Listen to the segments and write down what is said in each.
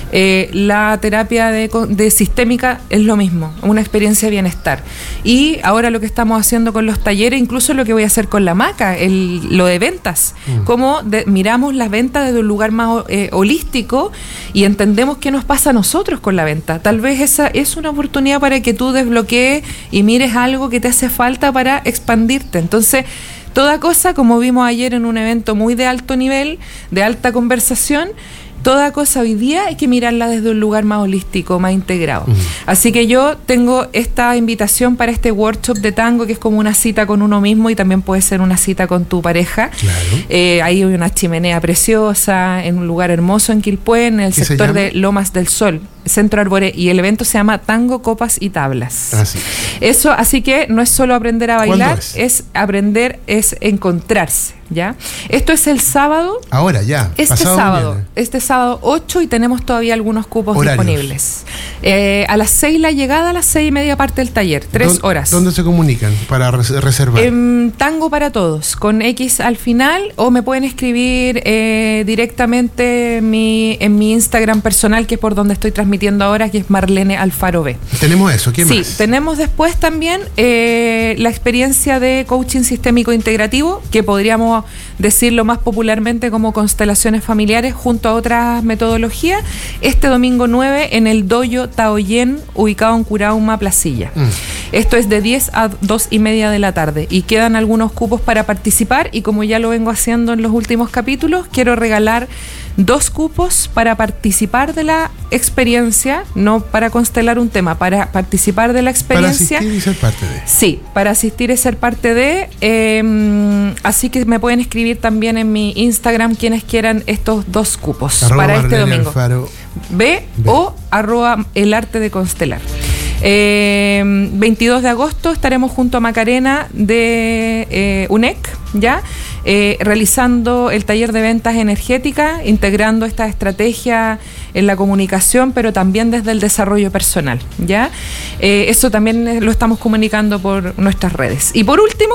La terapia de sistémica es lo mismo, una experiencia de bienestar. Y ahora lo que estamos haciendo con los talleres, incluso lo que voy a hacer con la maca, lo de ventas, cómo miramos las ventas desde un lugar más holístico y entendemos qué nos pasa a nosotros con la venta. Tal vez esa es una oportunidad para que tú desbloquees y mires algo que te hace falta para expandirte. Entonces, toda cosa, como vimos ayer en un evento muy de alto nivel, de alta conversación, toda cosa hoy día hay que mirarla desde un lugar más holístico, más integrado. Así que yo tengo esta invitación para este workshop de tango, que es como una cita con uno mismo y también puede ser una cita con tu pareja. Claro. Ahí hay una chimenea preciosa, en un lugar hermoso en Quilpué, en el sector de Lomas del Sol, Centro Arboré, y el evento se llama Tango, Copas y Tablas. Eso, así que no es solo aprender a bailar, es aprender, es encontrarse. ¿Ya? Esto es el sábado. Ahora ya. Este sábado 8 y tenemos todavía algunos cupos disponibles. A las 6 la llegada, a las 6:30 parte del taller, 3 horas. ¿Dónde se comunican para reservar? Tango para Todos, con X al final, o me pueden escribir directamente en mi Instagram personal, que es por donde estoy transmitiendo ahora, que es Marlene Alfaro B. Tenemos eso, ¿qué más? Sí, tenemos después también la experiencia de coaching sistémico integrativo, que podríamos decirlo más popularmente como constelaciones familiares, junto a otras metodologías, este domingo 9 en el Dojo Taoyen, ubicado en Curauma, Placilla. Esto es de 10 a 2:30 de la tarde y quedan algunos cupos para participar, y como ya lo vengo haciendo en los últimos capítulos, quiero regalar 2 cupos para participar de la experiencia, no para constelar un tema, para participar de la experiencia. Para asistir y ser parte de. Sí, para asistir y ser parte de. Así que me pueden escribir también en mi Instagram quienes quieran estos 2 cupos para este domingo. B o @elarte de constelar. 22 de agosto estaremos junto a Macarena de UNEC, ¿ya? Realizando el taller de ventas energéticas, integrando esta estrategia en la comunicación, pero también desde el desarrollo personal, ¿ya? Eso también lo estamos comunicando por nuestras redes. Y por último,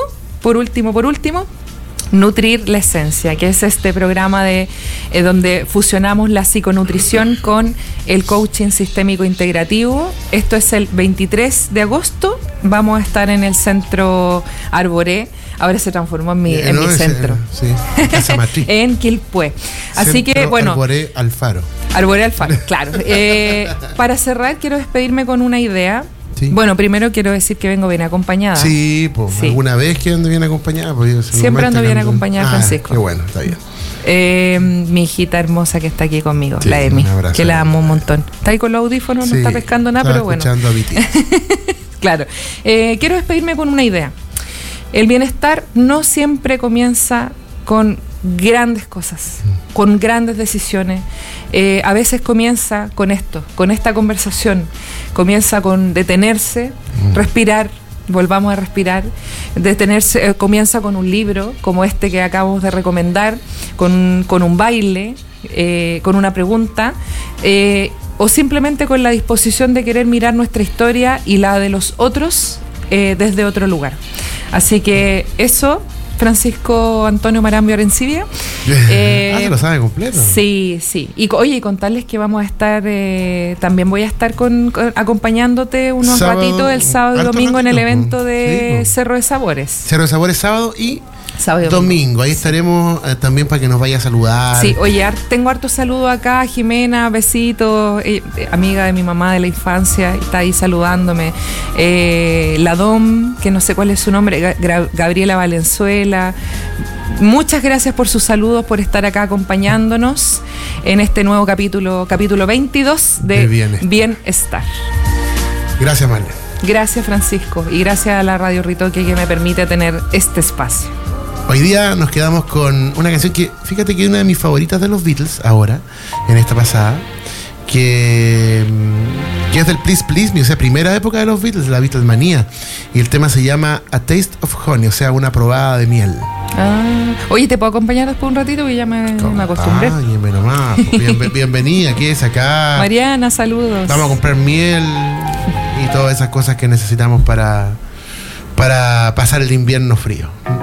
Nutrir la Esencia, que es este programa donde fusionamos la psiconutrición con el coaching sistémico integrativo. Esto es el 23 de agosto. Vamos a estar en el Centro Arboré. Ahora se transformó en mi centro. Sí, Casa Matriz. En Quilpué. Así Centro que, bueno. Arboré Alfaro, claro. Para cerrar, quiero despedirme con una idea. Sí. Bueno, primero quiero decir que vengo bien acompañada. Sí, pues alguna vez que ando bien acompañada. Pues, siempre ando bien acompañada, Francisco. Qué bueno, está bien. Mi hijita hermosa que está aquí conmigo, la Emi, que la amo un montón. Está ahí con los audífonos, no está pescando nada, pero bueno. Escuchando a Viti. Claro. Quiero despedirme con una idea. El bienestar no siempre comienza con grandes cosas, con grandes decisiones. A veces comienza con esto, con esta conversación. Comienza con detenerse, respirar, volvamos a respirar. Detenerse, comienza con un libro como este que acabamos de recomendar, con un baile, con una pregunta, o simplemente con la disposición de querer mirar nuestra historia y la de los otros desde otro lugar. Así que eso, Francisco Antonio Marambio Arencibia. ¿Se lo sabe completo? Sí. Y oye, contarles que vamos a estar, también voy a estar acompañándote unos ratitos el sábado y domingo en el evento de Cerro de Sabores. Cerro de Sabores sábado y domingo. Ahí estaremos también para que nos vaya a saludar. Sí, oye, tengo hartos saludos acá. Jimena, besitos, amiga de mi mamá de la infancia, está ahí saludándome. La Dom, que no sé cuál es su nombre, Gabriela Valenzuela. Muchas gracias por sus saludos, por estar acá acompañándonos en este nuevo capítulo 22 de Bienestar. Gracias, Marlene. Gracias, Francisco, y gracias a la Radio Ritoque que me permite tener este espacio. Hoy día nos quedamos con una canción que, fíjate que es una de mis favoritas de los Beatles ahora, en esta pasada, que es del Please Please Me, o sea, primera época de los Beatles, la Beatlemanía, y el tema se llama A Taste of Honey, o sea, una probada de miel. Oye, ¿te puedo acompañar después un ratito? Que ya me acostumbré. Bienvenida, ¿qué es acá? Mariana, saludos. Vamos a comprar miel y todas esas cosas que necesitamos para pasar el invierno frío.